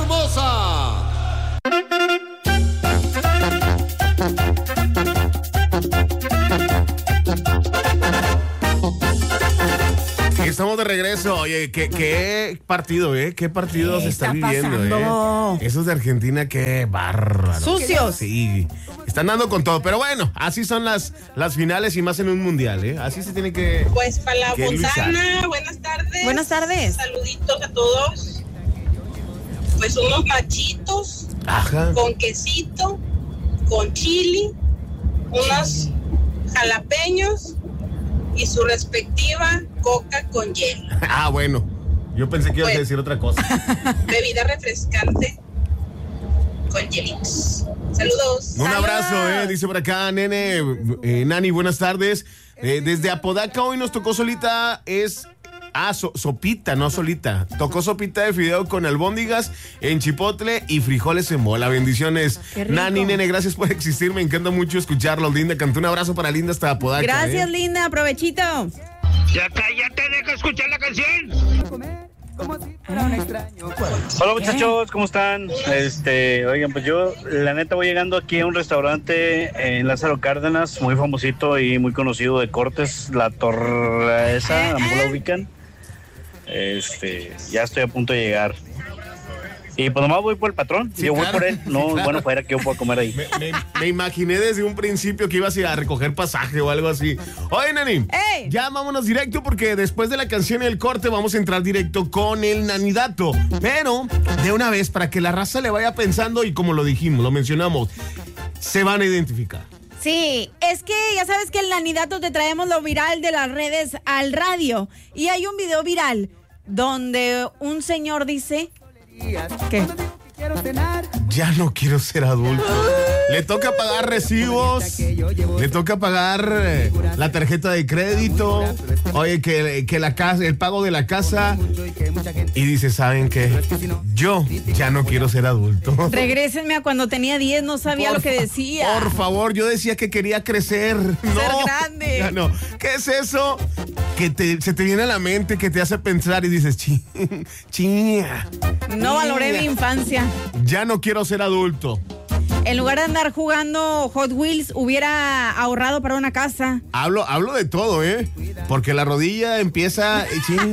hermosa. Estamos de regreso. Oye, qué partido, ¿Qué partido se está viviendo, Esos de Argentina, qué bárbaro. Sucios. Sí, están dando con todo. Pero bueno, así son las finales y más en un mundial, Así se tiene que. Pues para la Fontana, buenas tardes. Buenas tardes. Saluditos a todos. Pues unos machitos. Ajá. Con quesito, con chili, unos jalapeños y su respectiva coca con hielo. Ah, bueno. Yo pensé que ibas a decir otra cosa. Bebida refrescante con hielitos. Saludos. Un abrazo, dice por acá, nene. Nani, buenas tardes. Desde Apodaca hoy nos tocó solita, sopita, no solita. Tocó sopita de fideo con albóndigas en chipotle y frijoles en bola. Bendiciones. Nani, nene, gracias por existir. Me encanta mucho escucharlo. Linda cantó. Un abrazo para Linda hasta Apodaca. Gracias, Linda. Provechito. Ya cállate, deja escuchar la canción. Hola muchachos, ¿cómo están? Oigan, pues yo la neta voy llegando aquí a un restaurante en Lázaro Cárdenas, muy famosito y muy conocido de Cortes, La Torre esa, ¿a lo mejor la ubican? Ya estoy a punto de llegar. Y pues nomás voy por el patrón, sí, yo claro, voy por él, no, claro. Bueno, fuera que yo pueda comer ahí. Me imaginé desde un principio que ibas a ir a recoger pasaje o algo así. Oye, Nani, ya vámonos directo porque después de la canción y el corte vamos a entrar directo con el nanidato. Pero de una vez, para que la raza le vaya pensando y como lo dijimos, lo mencionamos, se van a identificar. Sí, es que ya sabes que el nanidato te traemos lo viral de las redes al radio. Y hay un video viral donde un señor dice... ¿Qué? Ya no quiero ser adulto. Le toca pagar recibos, le toca pagar la tarjeta de crédito, oye, que la casa, el pago de la casa, y dice, ¿saben qué? Yo ya no quiero ser adulto. Regrésenme a cuando tenía 10, no sabía lo que decía. Por favor, yo decía que quería crecer. Ser grande. Ya no. ¿Qué es eso? Que se te viene a la mente, que te hace pensar y dices, chinga. No valoré mi infancia. Ya no quiero ser adulto. En lugar de andar jugando Hot Wheels, hubiera ahorrado para una casa. Hablo de todo, Porque la rodilla empieza...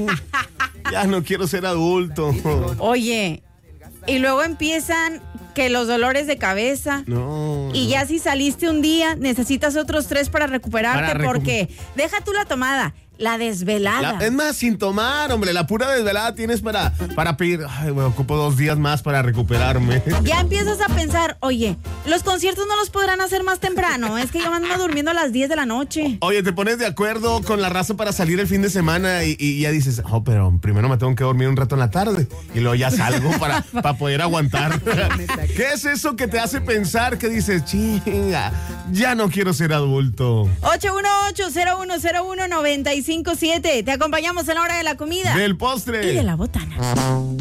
ya no quiero ser adulto. Oye, y luego empiezan que los dolores de cabeza. No. Y ya si saliste un día, necesitas otros 3 para recuperarte, porque deja tú la tomada. La desvelada. Es más, sin tomar, hombre. La pura desvelada tienes para pedir. Ay, me ocupo 2 días más para recuperarme. Ya empiezas a pensar, oye, los conciertos no los podrán hacer más temprano. Es que yo ando durmiendo a las 10 de la noche. Oye, te pones de acuerdo con la raza para salir el fin de semana y ya dices, pero primero me tengo que dormir un rato en la tarde. Y luego ya salgo para poder aguantar. ¿Qué es eso que te hace pensar que dices, chinga, ya no quiero ser adulto? 818-0101-957. Te acompañamos en la hora de la comida. Del postre. Y de la botana.